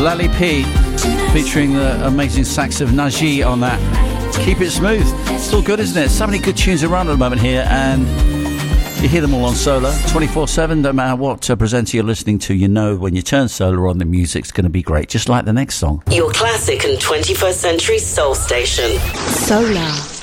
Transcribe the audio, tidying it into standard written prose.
Lally P featuring the amazing sax of Najee on that. Keep it smooth. It's all good, isn't it? So many good tunes around at the moment here, and you hear them all on Solar 24/7. Don't matter what presenter you're listening to, you know when you turn Solar on, the music's going to be great, just like the next song. Your classic and 21st century soul station. Solar.